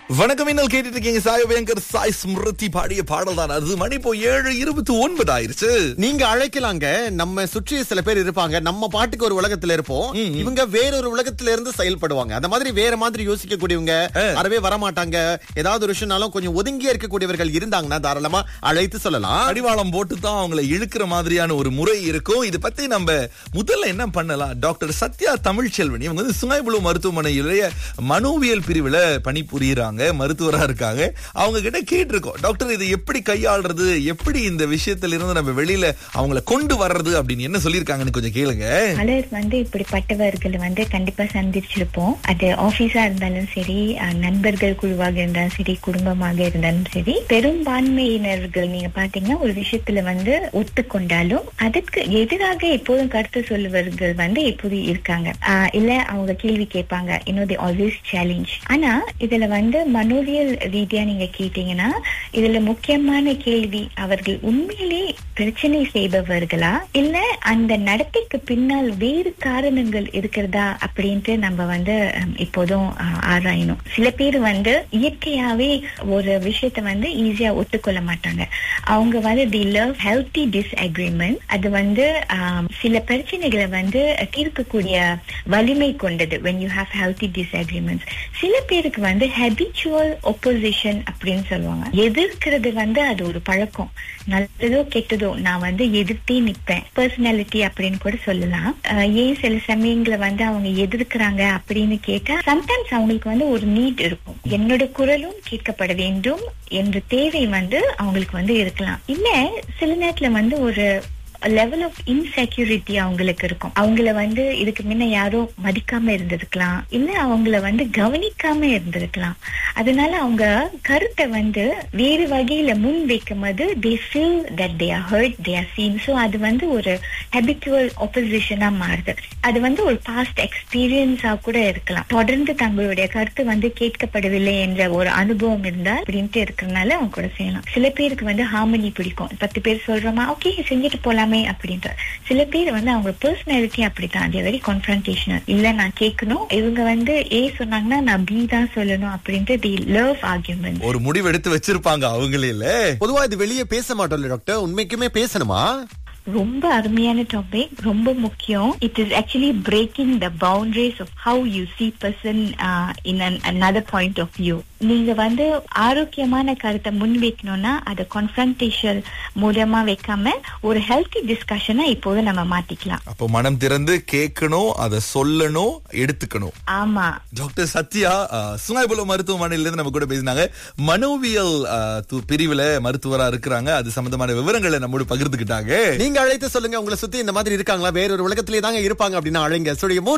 வணக்கம், இன்னல் கேட்டுட்டு இருக்கீங்க. சாய் பயங்கர் சாய் ஸ்மிருதி பாடிய பாடல் தான் அது. மணி இப்போ 7:29 ஆயிருச்சு. நீங்க அழைக்கலாங்க. நம்ம சுற்றி சில பேர் இருப்பாங்க, நம்ம பாட்டுக்கு ஒரு உலகத்துல இருப்போம், இவங்க வேறொரு உலகத்துல இருந்து செயல்படுவாங்க. அந்த மாதிரி வேற மாதிரி யோசிக்கக்கூடியவங்க அறவே வரமாட்டாங்க. ஏதாவது ஒரு விஷயம்னாலும் கொஞ்சம் ஒதுங்கியா இருக்கக்கூடியவர்கள் இருந்தாங்கன்னா தாராளமா அழைத்து சொல்லலாம். அடிவாளம் போட்டு தான் அவங்களை இழுக்கிற மாதிரியான ஒரு முறை இருக்கும். இது பத்தி நம்ம முதல்ல என்ன பண்ணலாம்? டாக்டர் சத்யா தமிழ்ச்செல்வன் இவங்க வந்து சுங்கைபுலு மருத்துவமனையிலேயே மனோவியல் பிரிவுல பணிபுரியுறாங்க, மருத்துவரா இருக்காங்க. அவங்க கிட்ட கேட்டிருக்கோம், டாக்டர் இது எப்படி கையாளுறது, எப்படி இந்த விஷயத்துல இருந்து நம்ம வெளியில அவங்கள கொண்டு வர்றது அப்படின்னு என்ன சொல்லிருக்காங்கன்னு கொஞ்சம் கேளுங்க. பலர் வந்து இப்படிப்பட்டவர்கள் வந்து கண்டிப்பா சந்திச்சிருப்போம். அது ஆபீஸா இருந்தாலும் சரி, நண்பர்கள் குழுவாக இருந்தாலும் சரி, குடும்பமாக இருந்தாலும் சரி, பெரும்பான்மையினர்கள் நீங்க பாத்தீங்கன்னா ஒரு விஷயத்துல வந்து ஒத்துக்கொண்டாலும் அதற்கு எதிராக எப்போதும் கருத்து சொல்லுவர்கள் வந்து எப்போது இருக்காங்க. இல்ல அவங்க கேள்வி கேட்பாங்க, they always challenge. ஆனா இதுல வந்து மனோவியல் ரீதியா நீங்க கேட்டீங்கன்னா இதுல முக்கியமான கேள்வி, அவர்கள் உண்மையிலே பிரச்சனை செய்பவர்களா இல்ல அந்த நடத்தைக்கு பின்னால் வேறு காரணங்கள் இருக்கிறதா அப்படின்ட்டு நம்ம வந்து இப்போதும் ஆராயணும். சில பேர் வந்து இயற்கையாவே ஒரு விஷயத்த வந்து ஈஸியா ஒத்துக்கொள்ள மாட்டாங்க. அவங்க வந்து they love healthy disagreement. அது வந்து சில பிரச்சனைகளை வந்து தீர்க்கக்கூடிய வலிமை கொண்டது when you have healthy disagreements. சில பேருக்கு வந்து habitual opposition அப்படின்னு சொல்லுவாங்க. எதிர்க்கிறது வந்து அது ஒரு பழக்கம், நல்லதோ கெட்டதோ நான் வந்து எதிர்த்தே நிப்பேன், பர்சனாலிட்டி அப்படின்னு கூட சொல்லலாம். ஏன் சில சமயங்களை வந்து அவங்க எதிர்க்கிறாங்க அப்படின்னு கேட்டா சம்டைம்ஸ் அவங்களுக்கு வந்து ஒரு நீட் இருக்கும், என்னோட குரலும் கேட்கப்பட வேண்டும் என்ற தேவை வந்து அவங்களுக்கு வந்து இருக்கலாம். இல்ல சில நேரத்துல வந்து ஒரு லெவல் ஆஃப் இன்செக்யூரிட்டி அவங்களுக்கு இருக்கும். அவங்கள வந்து இதுக்கு முன்ன யாரோ மதிக்காம இருந்திருக்கலாம், இல்ல அவங்கள வந்து கவனிக்காம இருந்திருக்கலாம். அதனால அவங்க கருத்தை வந்து வேறு வகையில முன் வைக்கும் போது they feel that they are heard, they are seen. So அது வந்து ஒரு habitual opposition-ஆ மாறுது. அது வந்து ஒரு past experience-ஆ கூட இருக்கலாம். தொடர்ந்து தங்களுடைய கருத்து வந்து கேட்கப்படவில்லை என்ற ஒரு அனுபவம் இருந்தா அப்படின்ட்டு இருக்கிறதுனால அவங்க கூட செய்யலாம். சில பேருக்கு வந்து ஹார்மனி பிடிக்கும், 10 பேர் சொல்றோமா ஓகே செஞ்சுட்டு போலாமே அப்படின்ற. சில பேர் வந்து அவங்க பர்சனாலிட்டி அப்படித்தான், அது வெரி கான்ஃபரன்டேஷனல். இல்ல நான் கேட்கணும், இவங்க வந்து ஏ சொன்னாங்கன்னா நான் பி தான் சொல்லணும் அப்படின்ட்டு they love arguments. ஒரு முடிவு எடுத்து வச்சிருப்பாங்க அவங்களே. இல்ல பொதுவா இது வெளியே பேச மாட்டோம் டாக்டர், உண்மைக்குமே பேசணுமா? ரொம்ப அருமையான டாபிக், ரொம்ப முக்கியம். It is actually breaking the boundaries of how you see person in another point of view. நீங்க வந்து ஆரோக்கியமான கருத்தை முன் வைக்கணும்னா அதை கான்ஃபரன்டேஷன் மூலமா வைக்காம ஒரு ஹெல்த்தி டிஸ்கஷனா இப்போது நம்ம மாத்திக்கலாம். அப்போ மனம் திறந்து கேட்கணும், அதை சொல்லணும், எடுத்துக்கணும். ஆமா. டாக்டர் சத்யா சுங்கைபுலு மருத்துவமனையில இருந்து நம்ம கூட பேசினாங்க. மனோவியல் பிரிவுல மருத்துவரா இருக்கிறாங்க. அது சம்பந்தமான விவரங்களை நம்மோடு பகிர்ந்துக்கிட்டாங்க. நீங்க அழைத்து சொல்லுங்க, உங்களை சுத்தி இந்த மாதிரி இருக்காங்களா, வேறொரு உலகத்திலே தாங்க இருப்பாங்க அப்படின்னா அழைங்க.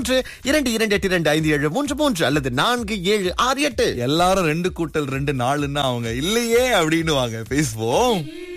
322822733 அல்லது 4768. எல்லாரும் 2 கூட்டல் 2 4ன்னா அவங்க இல்லையே அப்படின்னு வாங்க பேசுவோம்.